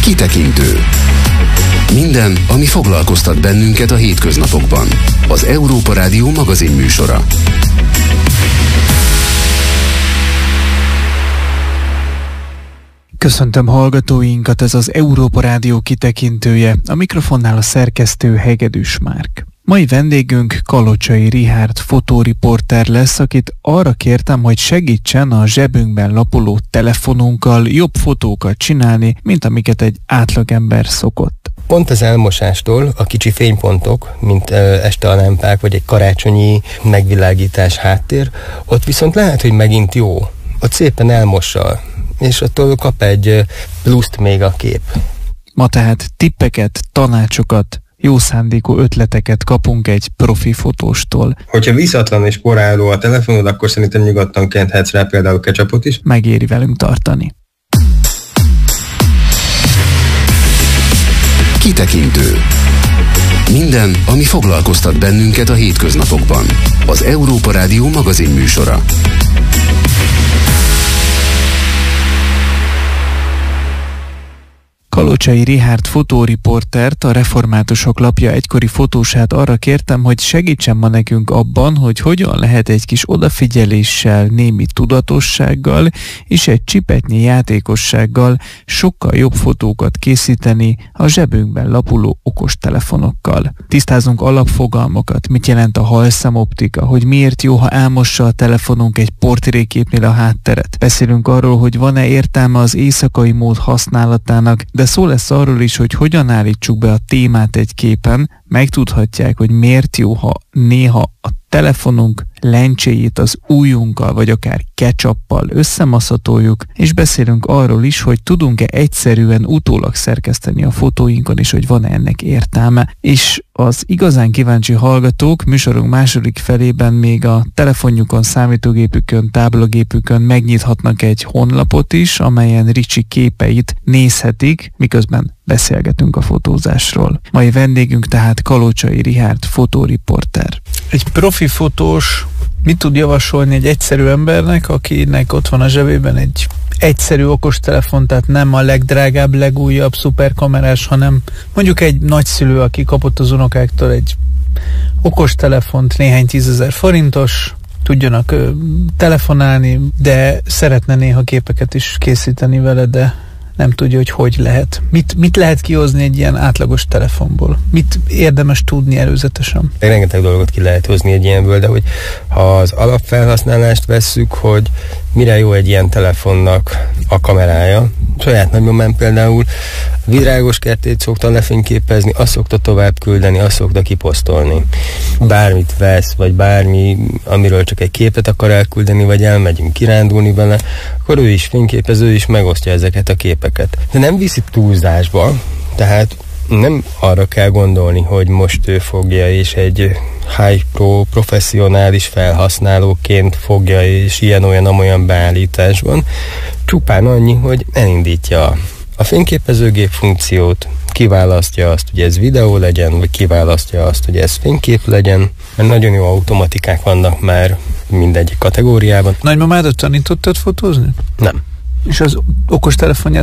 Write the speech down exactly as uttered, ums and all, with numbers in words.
Kitekintő. Minden, ami foglalkoztat bennünket a hétköznapokban. Az Európa Rádió magazin műsora. Köszöntöm hallgatóinkat, ez az Európa Rádió kitekintője, a mikrofonnál a szerkesztő Hegedűs Márk. Mai vendégünk Kalocsai Richárd fotóriporter lesz, akit arra kértem, hogy segítsen a zsebünkben lapuló telefonunkkal jobb fotókat csinálni, mint amiket egy átlagember szokott. Pont az elmosástól a kicsi fénypontok, mint este a lámpák, vagy egy karácsonyi megvilágítás háttér, ott viszont lehet, hogy megint jó. Ott szépen elmossa, és attól kap egy pluszt még a kép. Ma tehát tippeket, tanácsokat, jó szándékú ötleteket kapunk egy profi fotóstól. Hogyha vízatlan és porráló a telefonod, akkor szerintem nyugodtan kenthetsz rá például ketchupot is. Megéri velünk tartani. Kitekintő. Minden, ami foglalkoztat bennünket a hétköznapokban. Az Európa Rádió magazin műsora. Kalocsai Richárd fotóriportert, a Reformátusok lapja egykori fotósát arra kértem, hogy segítsen ma nekünk abban, hogy hogyan lehet egy kis odafigyeléssel, némi tudatossággal és egy csipetnyi játékossággal sokkal jobb fotókat készíteni a zsebünkben lapuló okostelefonokkal. Tisztázunk alapfogalmakat, mit jelent a halszemoptika, hogy miért jó, ha elmossa a telefonunk egy portréképnél a hátteret. Beszélünk arról, hogy van-e értelme az éjszakai mód használatának, de szó lesz arról is, hogy hogyan állítsuk be a témát egy képen, megtudhatják, hogy miért jó, ha néha a telefonunk lencséjét az ujjunkkal, vagy akár ketchuppal összemaszatoljuk, és beszélünk arról is, hogy tudunk-e egyszerűen utólag szerkeszteni a fotóinkon, és hogy van-e ennek értelme. És az igazán kíváncsi hallgatók műsorunk második felében még a telefonjukon, számítógépükön, táblagépükön megnyithatnak egy honlapot is, amelyen Ricsi képeit nézhetik, miközben beszélgetünk a fotózásról. Mai vendégünk tehát Kalocsai Richárd fotóriporter. Egy profi fotós mit tud javasolni egy egyszerű embernek, akinek ott van a zsebében egy egyszerű okostelefon, tehát nem a legdrágább, legújabb szuperkamerás, hanem mondjuk egy nagyszülő, aki kapott az unokáktól egy okostelefont, néhány tízezer forintos, tudjanak ö, telefonálni, de szeretne néha képeket is készíteni vele, de nem tudja, hogy hogy lehet. Mit, mit lehet kihozni egy ilyen átlagos telefonból? Mit érdemes tudni előzetesen? Rengeteg dolgot ki lehet hozni egy ilyenből, de hogy ha az alapfelhasználást vesszük, hogy mire jó egy ilyen telefonnak a kamerája. Saját nagymamám például virágos kertét szokta lefényképezni, azt szokta tovább küldeni, azt szokta kiposztolni. Bármit vesz, vagy bármi, amiről csak egy képet akar elküldeni, vagy elmegyünk kirándulni vele, akkor ő is fényképez, ő is megosztja ezeket a képeket. De nem viszi túlzásba, tehát nem arra kell gondolni, hogy most ő fogja és egy high pro professzionális felhasználóként fogja és ilyen-olyan-amolyan beállításban. Csupán annyi, hogy elindítja a fényképezőgép funkciót, kiválasztja azt, hogy ez videó legyen, vagy kiválasztja azt, hogy ez fénykép legyen, mert nagyon jó automatikák vannak már mindegyik kategóriában. Nagymamádat tanítottad fotózni? Nem. És az okostelefonját